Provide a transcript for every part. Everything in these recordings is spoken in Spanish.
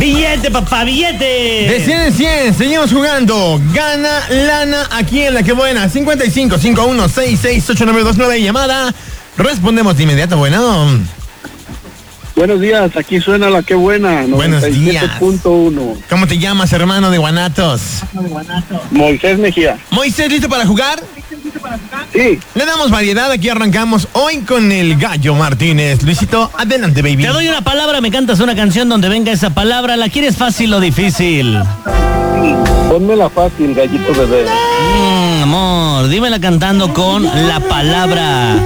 Billete, papá, billete. De 100 en 100, seguimos jugando. Gana lana aquí en La Que Buena. 5551668929 llamada. Respondemos de inmediato, bueno. Buenos días, aquí suena La Que Buena. Buenos días. 97.1. ¿Cómo te llamas, hermano de Guanatos? Moisés Mejía. Moisés, ¿listo para jugar? Sí. Le damos variedad, aquí arrancamos hoy con el Gallo Martínez. Luisito, adelante, baby. Te doy una palabra, me cantas una canción donde venga esa palabra. ¿La quieres fácil o difícil? Pónmela fácil, gallito bebé. Amor, dímela cantando con la palabra.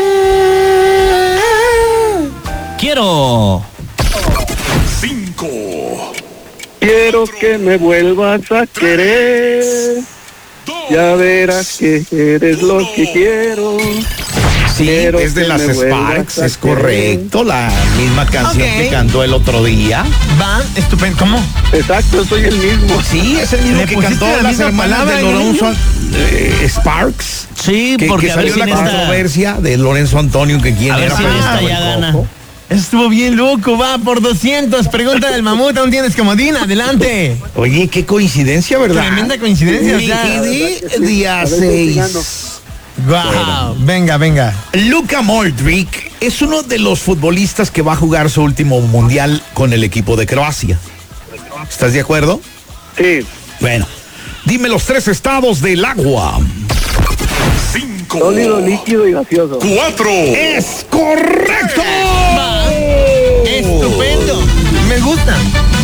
Quiero. 5. Quiero que me vuelvas a querer. Ya verás que eres lo que quiero. Sí, Quiero es de que las me Sparks, vuelvas a es correcto. La misma canción Ok. que cantó el otro día. Va, estupendo. ¿Cómo? Exacto, soy el mismo. Sí, es el mismo ¿Le que pusiste cantó la las misma hermanas palabra, de Lorenzo niño? Sparks. Sí, porque que a ver salió si en la esta. controversia de Lorenzo Antonio, que quién A ver era. si en esta ya gana. Estuvo bien loco, va por 200. Pregunta del mamut, aún tienes comodín, adelante. Oye, qué coincidencia, ¿verdad? Tremenda coincidencia, o sea. Día A ver, estoy 6. Wow, venga. Luka Modric es uno de los futbolistas que va a jugar su último mundial con el equipo de Croacia. ¿Estás de acuerdo? Sí. Bueno, dime los 3 estados del agua. 5. Sólido, líquido y gaseoso. 4. ¡Es correcto! Estupendo. Me gusta.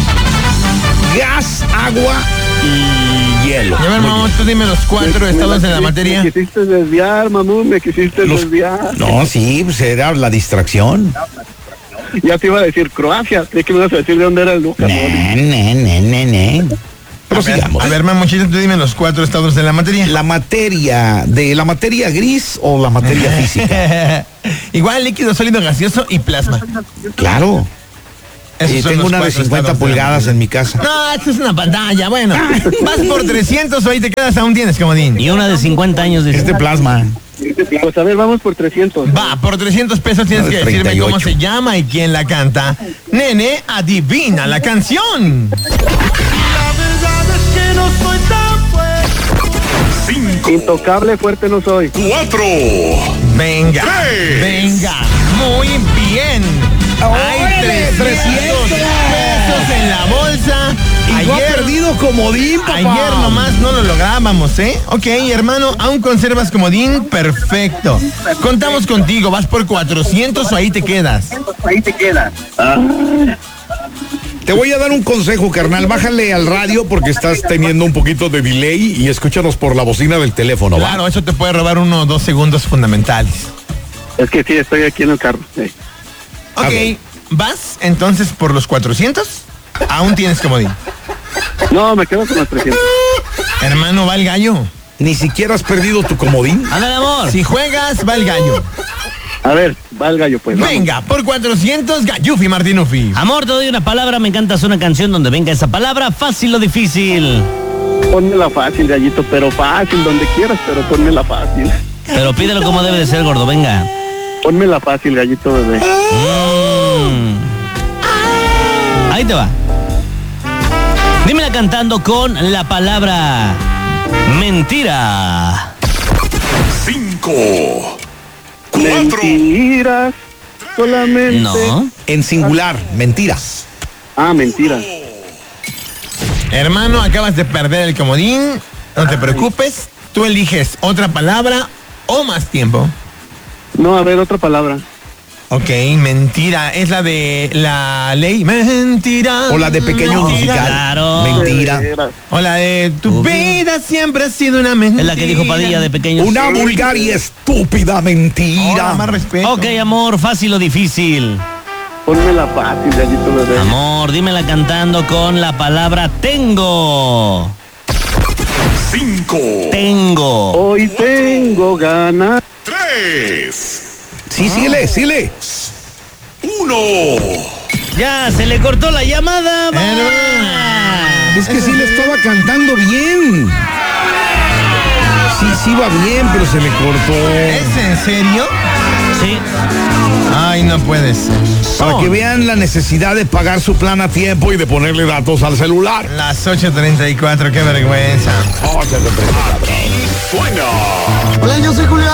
Gas, agua y hielo. Y a ver, Muy mamut, bien. tú dime los 4 estados de la materia. Me quisiste desviar, mamú, me quisiste desviar. No, sí, pues era la distracción. Ya te iba a decir Croacia. Creí que me ibas a decir de dónde era el Lucas. Ne. Prosigamos. A ver, mamuchito, tú dime los 4 estados de la materia. La materia gris o la materia física. Igual, líquido, sólido, gaseoso y plasma. Claro. Esos son Tengo los una de 4 50 estados de la pulgadas materia. en mi casa. No, esto es una pantalla, bueno. Vas por 300 o ahí te quedas, aún tienes comodín. Y una de 50 años de Es de plasma. Pues a ver, vamos por 300. Va, por 300 pesos tienes No, de que decirme 38. cómo se llama y quién la canta. Nene, adivina la canción. 5. Intocable, fuerte no soy. 4. Venga, Tres. venga, muy bien. Hay ¡Órale! 300 pesos en la bolsa. Y yo he perdido comodín, papá. Ayer nomás no lo lográbamos, ¿eh? Ok, hermano, ¿aún conservas comodín? Perfecto. Contamos contigo, ¿vas por 400 o ahí te quedas? Ahí te quedas. Te voy a dar un consejo, carnal. Bájale al radio porque estás teniendo un poquito de delay y escúchanos por la bocina del teléfono, ¿va? Claro, eso te puede robar 1 o 2 segundos fundamentales. Es que sí, estoy aquí en el carro. Sí. Ok, Ok. ¿vas entonces por los 400? Aún tienes comodín. No, me quedo con los 300. Hermano, va el gallo. Ni siquiera has perdido tu comodín. Ándale, amor. Si juegas, va el gallo. A ver, va el gallo, pues. vamos. Venga, por 400, Gallufi Martinufi. Amor, te doy una palabra, me cantas una canción donde venga esa palabra, fácil o difícil. Pónmela fácil, gallito, pero fácil, donde quieras, pero pónmela fácil. Pero pídelo como debe de ser, gordo, venga. Pónmela fácil, gallito bebé. Ahí te va. Dímela cantando con la palabra mentira. 5. Mentiras, solamente. No. En singular, mentiras. Ah, mentiras. Hermano, acabas de perder el comodín. No te preocupes. Tú eliges otra palabra o más tiempo. No, a ver, otra palabra. Ok, mentira. Es la de la ley. Mentira. O la de pequeño Mentira. musical. Claro. Mentira. O la de tu vida siempre ha sido una mentira. Es la que dijo Padilla de pequeños. Una vulgar y estúpida mentira. Ahora, más respeto. Ok, amor, fácil o difícil. Pónmela fácil, gallito bebé. Amor, dímela cantando con la palabra tengo. 5. Tengo. Hoy tengo ganas. 3. Sí, síguele. 1. Ya, se le cortó la llamada. va. Es que sí le estaba cantando bien. Sí va bien, pero se le cortó. ¿Es en serio? Sí. Ay, no puede ser. Para que vean la necesidad de pagar su plan a tiempo y de ponerle datos al celular. Las 8:34, qué vergüenza. Hola, yo soy Julio.